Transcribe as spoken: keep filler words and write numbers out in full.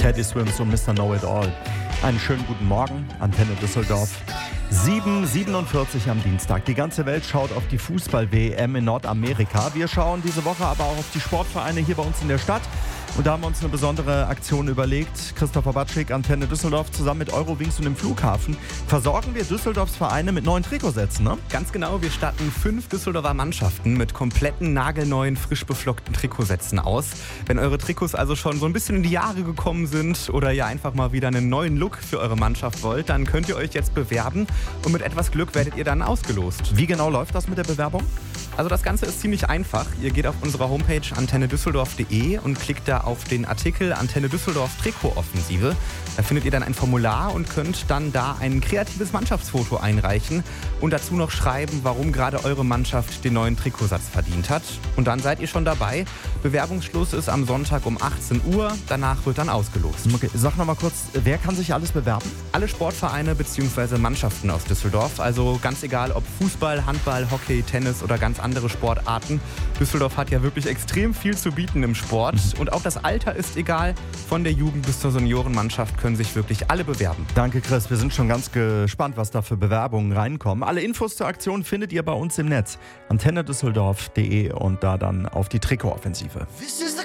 Teddy Swims und Mister Know-It-All. Einen schönen guten Morgen, Antenne Düsseldorf. sieben Uhr siebenundvierzig am Dienstag. Die ganze Welt schaut auf die Fußball-W M in Nordamerika. Wir schauen diese Woche aber auch auf die Sportvereine hier bei uns in der Stadt. Und da haben wir uns eine besondere Aktion überlegt. Christopher Batschik, Antenne Düsseldorf, zusammen mit Eurowings und dem Flughafen versorgen wir Düsseldorfs Vereine mit neuen Trikotsätzen, ne? Ganz genau, wir statten fünf Düsseldorfer Mannschaften mit kompletten, nagelneuen, frisch beflockten Trikotsätzen aus. Wenn eure Trikots also schon so ein bisschen in die Jahre gekommen sind oder ihr einfach mal wieder einen neuen Look für eure Mannschaft wollt, dann könnt ihr euch jetzt bewerben und mit etwas Glück werdet ihr dann ausgelost. Wie genau läuft das mit der Bewerbung? Also das Ganze ist ziemlich einfach. Ihr geht auf unsere Homepage antenne düsseldorf punkt de und klickt da auf den Artikel Antenne Düsseldorf Trikotoffensive. Da findet ihr dann ein Formular und könnt dann da ein kreatives Mannschaftsfoto einreichen und dazu noch schreiben, warum gerade eure Mannschaft den neuen Trikotsatz verdient hat. Und dann seid ihr schon dabei. Bewerbungsschluss ist am Sonntag um achtzehn Uhr. Danach wird dann ausgelost. Okay, sag noch mal kurz, wer kann sich alles bewerben? Alle Sportvereine bzw. Mannschaften aus Düsseldorf. Also ganz egal, ob Fußball, Handball, Hockey, Tennis oder ganz andere Sportarten. Düsseldorf hat ja wirklich extrem viel zu bieten im Sport. Und auch das Alter ist egal. Von der Jugend bis zur Seniorenmannschaft können sich wirklich alle bewerben. Danke, Chris. Wir sind schon ganz gespannt, was da für Bewerbungen reinkommen. Alle Infos zur Aktion findet ihr bei uns im Netz. antenne düsseldorf punkt de und da dann auf die Trikotoffensive.